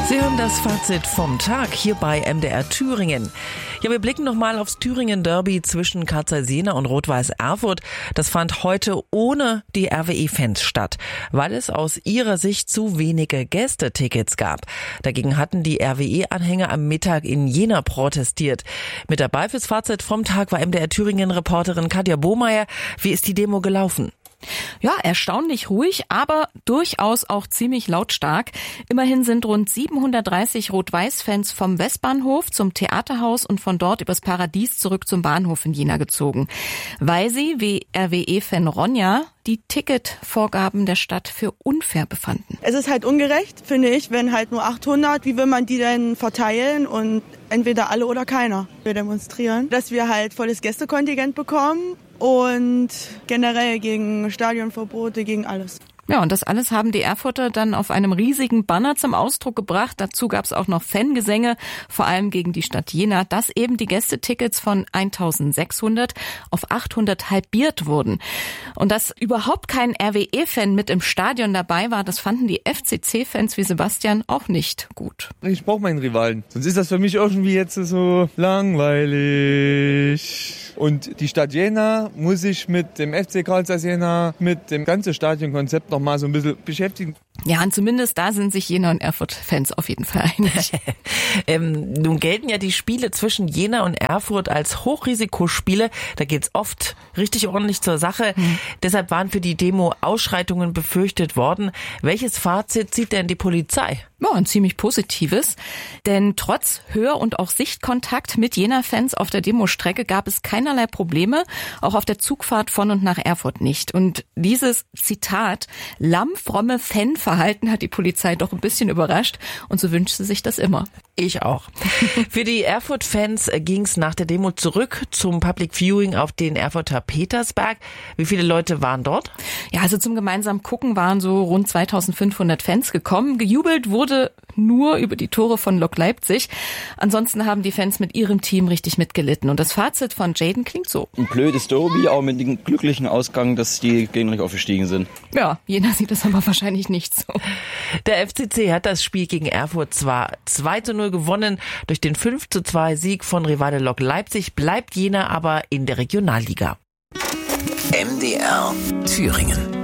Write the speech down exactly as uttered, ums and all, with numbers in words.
Sie hören das Fazit vom Tag hier bei M D R Thüringen. Ja, wir blicken nochmal aufs Thüringen-Derby zwischen Carl Zeiss Jena und Rot-Weiß Erfurt. Das fand heute ohne die R W E-Fans statt, weil es aus ihrer Sicht zu wenige Gästetickets gab. Dagegen hatten die R W E-Anhänger am Mittag in Jena protestiert. Mit dabei fürs Fazit vom Tag war M D R Thüringen-Reporterin Katja Bohmeier. Wie ist die Demo gelaufen? Ja, erstaunlich ruhig, aber durchaus auch ziemlich lautstark. Immerhin sind rund siebenhundertdreißig Rot-Weiß-Fans vom Westbahnhof zum Theaterhaus und von dort übers Paradies zurück zum Bahnhof in Jena gezogen, weil sie, wie R W E-Fan Ronja, die Ticketvorgaben der Stadt für unfair befanden. Es ist halt ungerecht, finde ich, wenn halt nur achthundert, wie will man die denn verteilen und entweder alle oder keiner. Wir demonstrieren, dass wir halt volles Gästekontingent bekommen und generell gegen Stadionverbote, gegen alles. Ja, und das alles haben die Erfurter dann auf einem riesigen Banner zum Ausdruck gebracht. Dazu gab es auch noch Fangesänge, vor allem gegen die Stadt Jena, dass eben die Gästetickets von eintausendsechshundert auf achthundert halbiert wurden. Und dass überhaupt kein R W E-Fan mit im Stadion dabei war, das fanden die F C C-Fans wie Sebastian auch nicht gut. Ich brauche meinen Rivalen, sonst ist das für mich irgendwie jetzt so langweilig. Und die Stadt Jena muss sich mit dem F C Carl Zeiss Jena, mit dem ganzen Stadionkonzept noch mal so ein bisschen beschäftigen. Ja, und zumindest da sind sich Jena und Erfurt-Fans auf jeden Fall einig. ähm, nun gelten ja die Spiele zwischen Jena und Erfurt als Hochrisikospiele. Da geht's oft richtig ordentlich zur Sache. Hm. Deshalb waren für die Demo Ausschreitungen befürchtet worden. Welches Fazit zieht denn die Polizei? Ja, ein ziemlich positives. Denn trotz Hör- und auch Sichtkontakt mit Jena-Fans auf der Demostrecke gab es keinerlei Probleme, auch auf der Zugfahrt von und nach Erfurt nicht. Und dieses Zitat, lammfromme Fanverhalten, hat die Polizei doch ein bisschen überrascht. Und so wünscht sie sich das immer. Ich auch. Für die Erfurt-Fans ging es nach der Demo zurück zum Public Viewing auf den Erfurter Petersberg. Wie viele Leute waren dort? Ja, also zum gemeinsamen Gucken waren so rund zweitausendfünfhundert Fans gekommen. Gejubelt wurde nur über die Tore von Lok Leipzig. Ansonsten haben die Fans mit ihrem Team richtig mitgelitten. Und das Fazit von Jaden klingt so. Ein blödes Derby, auch mit dem glücklichen Ausgang, dass die Gegner aufgestiegen sind. Ja, Jena sieht das aber wahrscheinlich nicht so. Der F C C hat das Spiel gegen Erfurt zwar zwei zu null gewonnen. Durch den fünf zu zwei Sieg von Rivale Lok Leipzig bleibt Jena aber in der Regionalliga. M D R Thüringen.